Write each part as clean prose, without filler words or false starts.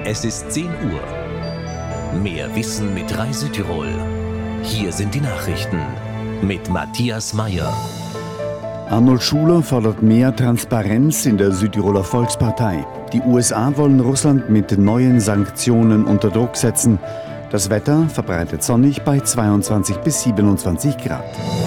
Es ist 10 Uhr. Mehr Wissen mit Rai Südtirol. Hier sind die Nachrichten mit Matthias Meyer. Arnold Schuler fordert mehr Transparenz in der Südtiroler Volkspartei. Die USA wollen Russland mit neuen Sanktionen unter Druck setzen. Das Wetter verbreitet sonnig bei 22 bis 27 Grad.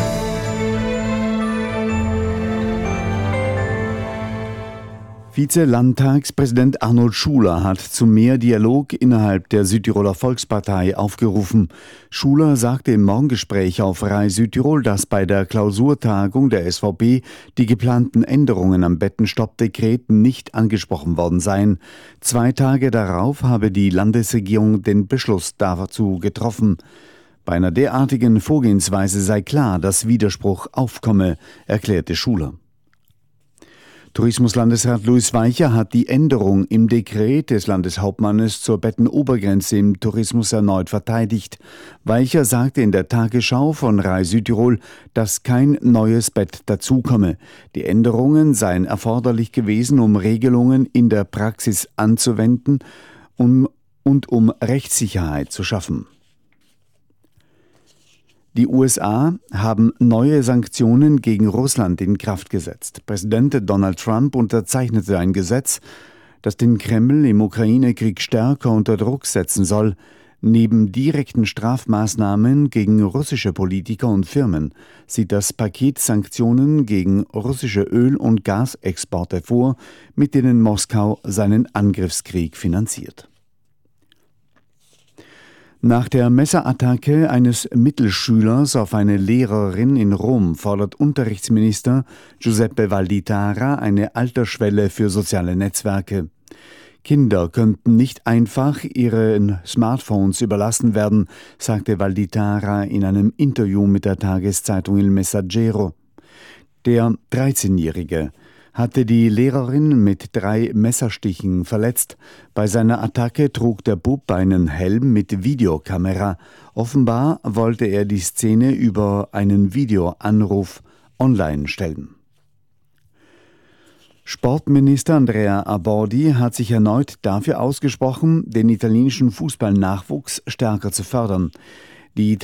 Vize-Landtagspräsident Arnold Schuler hat zu mehr Dialog innerhalb der Südtiroler Volkspartei aufgerufen. Schuler sagte im Morgengespräch auf Rai Südtirol, dass bei der Klausurtagung der SVP die geplanten Änderungen am Bettenstopp-Dekret nicht angesprochen worden seien. 2 Tage darauf habe die Landesregierung den Beschluss dazu getroffen. Bei einer derartigen Vorgehensweise sei klar, dass Widerspruch aufkomme, erklärte Schuler. Tourismuslandesrat Louis Weicher hat die Änderung im Dekret des Landeshauptmannes zur Bettenobergrenze im Tourismus erneut verteidigt. Weicher sagte in der Tagesschau von Rai Südtirol, dass kein neues Bett dazukomme. Die Änderungen seien erforderlich gewesen, um Regelungen in der Praxis anzuwenden und um Rechtssicherheit zu schaffen. Die USA haben neue Sanktionen gegen Russland in Kraft gesetzt. Präsident Donald Trump unterzeichnete ein Gesetz, das den Kreml im Ukraine-Krieg stärker unter Druck setzen soll. Neben direkten Strafmaßnahmen gegen russische Politiker und Firmen sieht das Paket Sanktionen gegen russische Öl- und Gasexporte vor, mit denen Moskau seinen Angriffskrieg finanziert. Nach der Messerattacke eines Mittelschülers auf eine Lehrerin in Rom fordert Unterrichtsminister Giuseppe Valditara eine Altersschwelle für soziale Netzwerke. Kinder könnten nicht einfach ihren Smartphones überlassen werden, sagte Valditara in einem Interview mit der Tageszeitung Il Messaggero. Der 13-Jährige hatte die Lehrerin mit 3 Messerstichen verletzt. Bei seiner Attacke trug der Bub einen Helm mit Videokamera. Offenbar wollte er die Szene über einen Videoanruf online stellen. Sportminister Andrea Abordi hat sich erneut dafür ausgesprochen, den italienischen Fußballnachwuchs stärker zu fördern. Die